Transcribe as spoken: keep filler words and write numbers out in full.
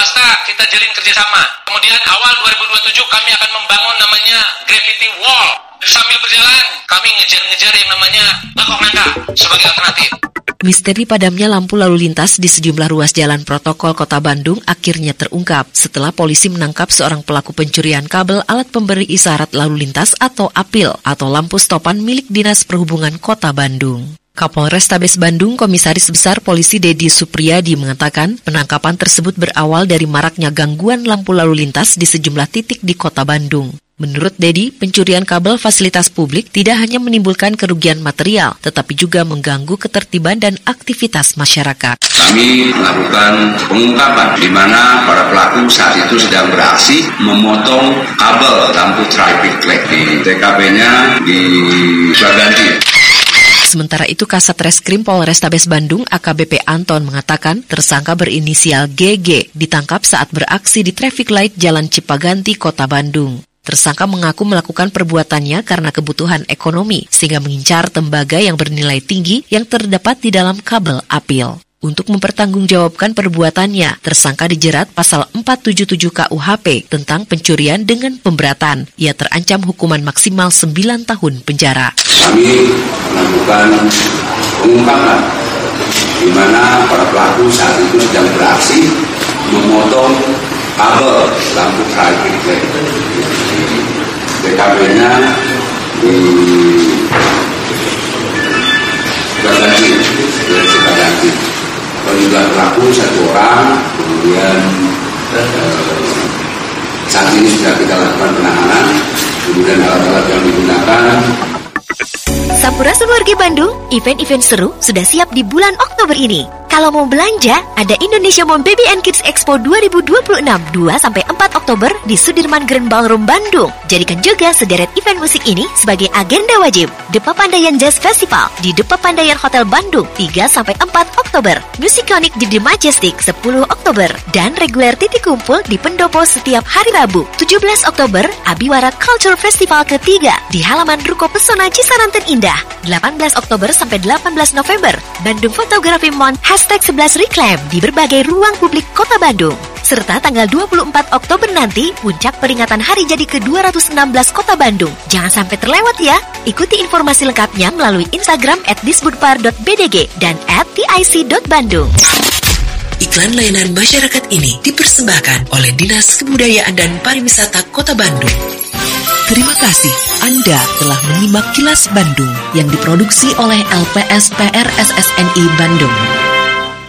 swasta kita jalin kerjasama. Kemudian awal dua ribu dua puluh tujuh kami akan membangun namanya graffiti wall. Sambil berjalan kami ngejar-ngejar yang namanya bakok nangka sebagai alternatif. Misteri padamnya lampu lalu lintas di sejumlah ruas jalan protokol Kota Bandung akhirnya terungkap setelah polisi menangkap seorang pelaku pencurian kabel alat pemberi isyarat lalu lintas atau A P I L atau lampu stopan milik Dinas Perhubungan Kota Bandung. Kapolrestabes Bandung, Komisaris Besar Polisi Dedi Supriyadi mengatakan penangkapan tersebut berawal dari maraknya gangguan lampu lalu lintas di sejumlah titik di Kota Bandung. Menurut Dedi, pencurian kabel fasilitas publik tidak hanya menimbulkan kerugian material, tetapi juga mengganggu ketertiban dan aktivitas masyarakat. Kami melakukan pengungkapan di mana para pelaku saat itu sedang beraksi memotong kabel lampu traffic light di T K P-nya di Baganti. Sementara itu, Kasat Reskrim Polrestabes Bandung A K B P Anton mengatakan tersangka berinisial G G ditangkap saat beraksi di traffic light Jalan Cipaganti, Kota Bandung. Tersangka mengaku melakukan perbuatannya karena kebutuhan ekonomi, sehingga mengincar tembaga yang bernilai tinggi yang terdapat di dalam kabel A P I L. Untuk mempertanggungjawabkan perbuatannya, tersangka dijerat pasal empat tujuh tujuh K U H P tentang pencurian dengan pemberatan. Ia terancam hukuman maksimal sembilan tahun penjara. Kami melakukan pengungkapan di mana para pelaku saat itu sedang beraksi memotong kabel lampu traffic light T K P-nya di Baganti, di Cipaganti. Penjualan pelaku satu orang, kemudian eh, saat ini sudah kita lakukan penahanan, kemudian alat-alat yang digunakan. Sampurasun warga Bandung, event-event seru sudah siap di bulan Oktober ini. Kalau mau belanja, ada Indonesia Mom Baby and Kids Expo dua ribu dua puluh enam dua sampai empat Oktober di Sudirman Grand Ballroom Bandung. Jadikan juga sederet event musik ini sebagai agenda wajib. The Papandayan Jazz Festival di The Papandayan Hotel Bandung tiga sampai empat Oktober. Musikonik di The Majestic sepuluh Oktober. Dan reguler titik kumpul di Pendopo setiap hari Rabu. tujuh belas Oktober, Abiwara Culture Festival ketiga di halaman Ruko Pesona Cisaranten Indah. delapan belas Oktober sampai delapan belas November, Bandung Photography Month hashtag sebelas Reclaim di berbagai ruang publik Kota Bandung. Serta tanggal dua puluh empat Oktober nanti, puncak peringatan hari jadi ke dua ratus enam belas Kota Bandung. Jangan sampai terlewat ya. Ikuti informasi lengkapnya melalui Instagram at disbudpar dot b d g dan at t i c dot bandung. Iklan layanan masyarakat ini dipersembahkan oleh Dinas Kebudayaan dan Pariwisata Kota Bandung. Terima kasih Anda telah menyimak Kilas Bandung yang diproduksi oleh L P S P R S S N I Bandung.